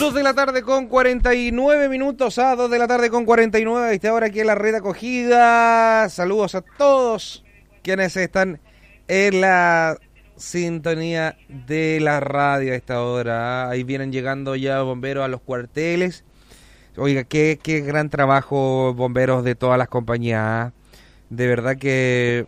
2 de la tarde con 49 minutos, a 2 de la tarde con 49, a esta hora aquí en la red acogida. Saludos a todos quienes están en la sintonía de la radio a esta hora. Ahí vienen llegando ya bomberos a los cuarteles. Oiga, qué gran trabajo, bomberos de todas las compañías. De verdad que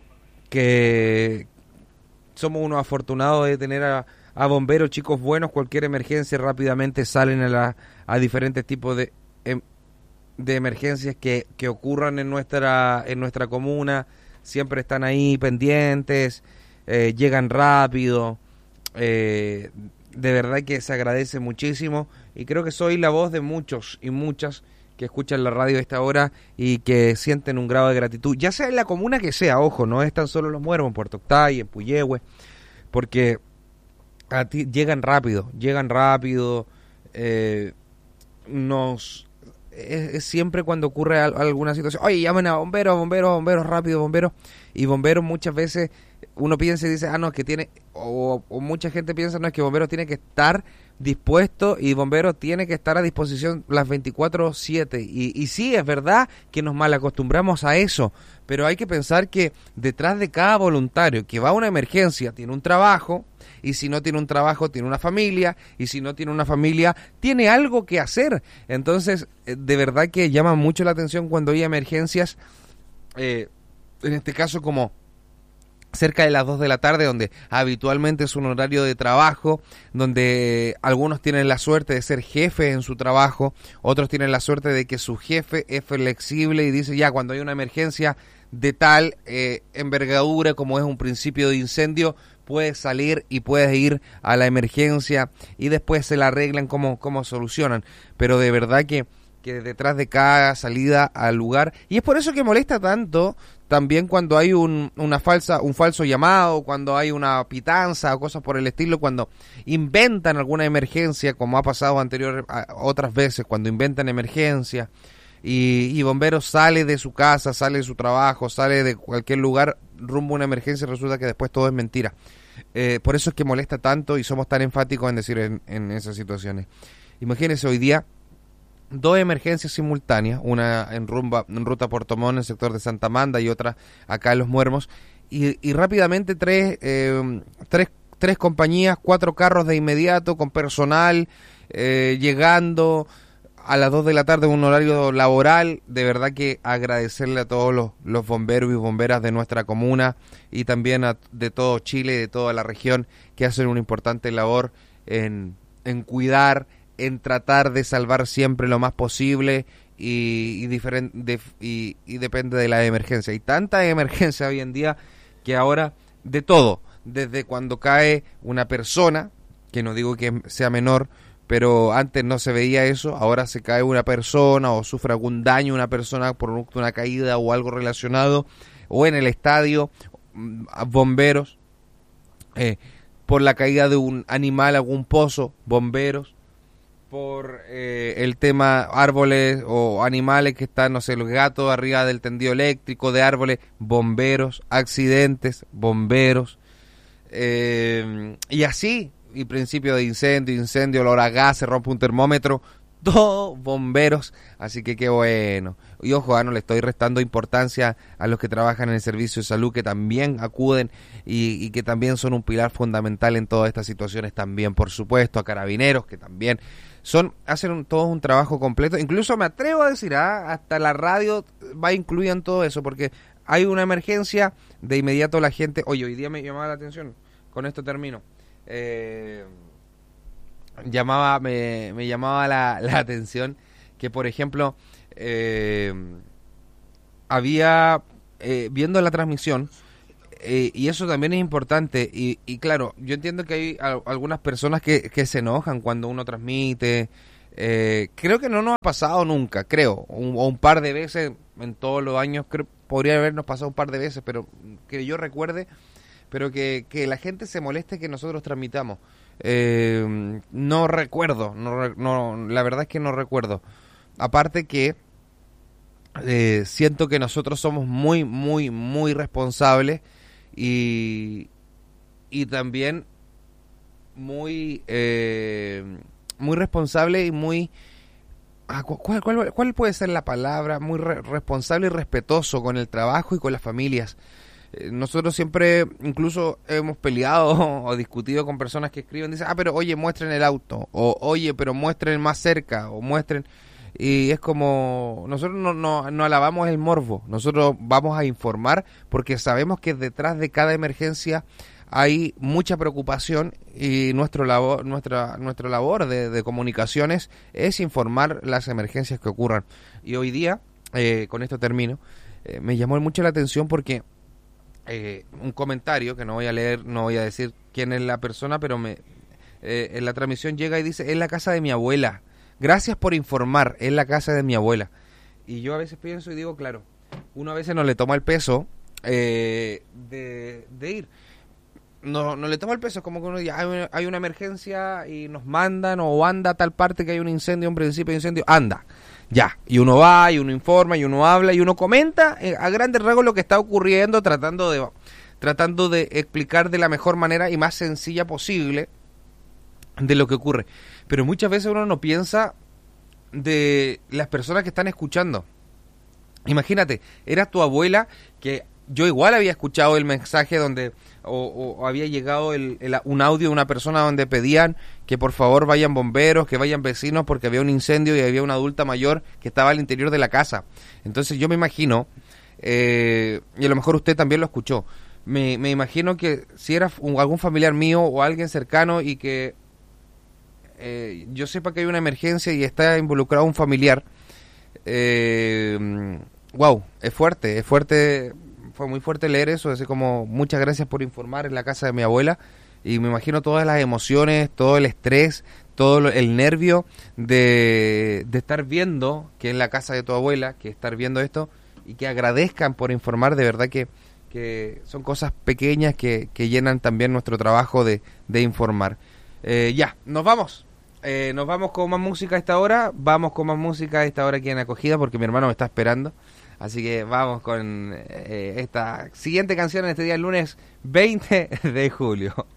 somos unos afortunados de tener a bomberos, chicos buenos. Cualquier emergencia rápidamente salen a diferentes tipos de emergencias que ocurran en nuestra comuna. Siempre están ahí pendientes, llegan rápido. De verdad que se agradece muchísimo, y creo que soy la voz de muchos y muchas que escuchan la radio a esta hora y que sienten un grado de gratitud, ya sea en la comuna que sea. Ojo, no es tan solo Los Muermos, en Puerto Octay, en Puyehue, porque a ti llegan rápido, es siempre cuando ocurre alguna situación, oye, llamen a bomberos, rápido, bomberos, y bomberos muchas veces uno piensa y dice, no, es que tiene, o mucha gente piensa, no, es que bomberos tiene que estar dispuesto y bomberos tiene que estar a disposición las 24/7, y sí, es verdad que nos malacostumbramos a eso, pero hay que pensar que detrás de cada voluntario que va a una emergencia tiene un trabajo, y si no tiene un trabajo tiene una familia, y si no tiene una familia tiene algo que hacer. Entonces de verdad que llama mucho la atención cuando hay emergencias, en este caso como cerca de las 2 de la tarde, donde habitualmente es un horario de trabajo, donde algunos tienen la suerte de ser jefes en su trabajo, otros tienen la suerte de que su jefe es flexible y dice, ya, cuando hay una emergencia de tal envergadura como es un principio de incendio, puedes salir y puedes ir a la emergencia y después se la arreglan como solucionan. Pero de verdad que detrás de cada salida al lugar, y es por eso que molesta tanto también cuando hay un falso llamado, cuando hay una pitanza o cosas por el estilo, cuando inventan alguna emergencia, como ha pasado otras veces, cuando inventan emergencia y bomberos sale de su casa, sale de su trabajo, sale de cualquier lugar rumbo a una emergencia, y resulta que después todo es mentira. Por eso es que molesta tanto y somos tan enfáticos en decir en esas situaciones. Imagínense hoy día 2 emergencias simultáneas, una en ruta a Puerto Montt, en el sector de Santa Amanda, y otra acá en Los Muermos, y rápidamente tres compañías, 4 carros de inmediato con personal llegando a las 2 de la tarde en un horario laboral. De verdad que agradecerle a todos los bomberos y bomberas de nuestra comuna, y también de todo Chile y de toda la región, que hacen una importante labor en cuidar, en tratar de salvar siempre lo más posible, y depende de la emergencia. Hay tanta emergencia hoy en día que ahora de todo, desde cuando cae una persona, que no digo que sea menor, pero antes no se veía eso, ahora se cae una persona o sufre algún daño una persona por una caída o algo relacionado, o en el estadio, bomberos, por la caída de un animal, algún pozo, bomberos, por el tema árboles o animales que están, no sé, los gatos arriba del tendido eléctrico de árboles, bomberos, accidentes, bomberos, y así, y principio de incendio, olor a gas, se rompe un termómetro, todo bomberos. Así que qué bueno. Y ojo, no le estoy restando importancia a los que trabajan en el servicio de salud, que también acuden y que también son un pilar fundamental en todas estas situaciones también, por supuesto, a carabineros, que también hacen todo un trabajo completo. Incluso me atrevo a decir, hasta la radio va incluida en todo eso, porque hay una emergencia, de inmediato la gente, oye, hoy día me llamaba la atención, con esto termino, me llamaba la atención que, por ejemplo, había, viendo la transmisión, y eso también es importante, y claro, yo entiendo que hay algunas personas que se enojan cuando uno transmite. Creo que no nos ha pasado nunca, o un par de veces en todos los años, podría habernos pasado un par de veces, pero que yo recuerde, pero que la gente se moleste que nosotros transmitamos. No recuerdo, la verdad es que no recuerdo. Aparte que siento que nosotros somos muy, muy, muy responsables, y también muy muy responsable y muy... ¿Cuál puede ser la palabra? Muy responsable y respetuoso con el trabajo y con las familias. Nosotros siempre incluso hemos peleado o discutido con personas que escriben, dicen, pero oye, muestren el auto, o oye, pero muestren más cerca, o muestren... Y es como, nosotros no alabamos el morbo, nosotros vamos a informar porque sabemos que detrás de cada emergencia hay mucha preocupación y nuestra labor de comunicaciones es informar las emergencias que ocurran. Y hoy día, con esto termino, me llamó mucho la atención porque un comentario que no voy a leer, no voy a decir quién es la persona, pero en la transmisión llega y dice, es la casa de mi abuela. Gracias por informar, es la casa de mi abuela. Y yo a veces pienso y digo, claro, uno a veces no le toma el peso de ir. No le toma el peso, es como que uno dice, hay una emergencia y nos mandan o anda a tal parte que hay un incendio, un principio de incendio, anda, ya. Y uno va, y uno informa, y uno habla, y uno comenta a grandes rasgos lo que está ocurriendo, tratando de explicar de la mejor manera y más sencilla posible de lo que ocurre. Pero muchas veces uno no piensa de las personas que están escuchando. Imagínate, era tu abuela, que yo igual había escuchado el mensaje donde o había llegado un audio de una persona donde pedían que por favor vayan bomberos, que vayan vecinos porque había un incendio y había una adulta mayor que estaba al interior de la casa. Entonces yo me imagino, y a lo mejor usted también lo escuchó, me imagino que si era algún familiar mío o alguien cercano y que yo sepa que hay una emergencia y está involucrado un familiar, wow, es fuerte, fue muy fuerte leer eso, así como muchas gracias por informar en la casa de mi abuela, y me imagino todas las emociones, todo el estrés, todo el nervio de estar viendo que en la casa de tu abuela, que estar viendo esto y que agradezcan por informar, de verdad que son cosas pequeñas que llenan también nuestro trabajo de informar. Ya, nos vamos con más música a esta hora, aquí en Acogida porque mi hermano me está esperando. Así que vamos con esta siguiente canción en este día, el lunes 20 de julio.